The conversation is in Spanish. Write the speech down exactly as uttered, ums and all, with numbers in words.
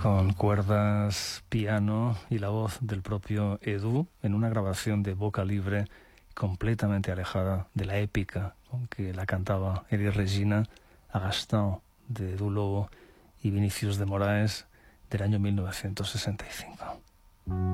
con cuerdas, piano y la voz del propio Edu en una grabación de boca libre completamente alejada de la épica con que la cantaba Eddie Regina a Gaston de Edu Lobo y Vinicius de Moraes del año mil novecientos sesenta y cinco.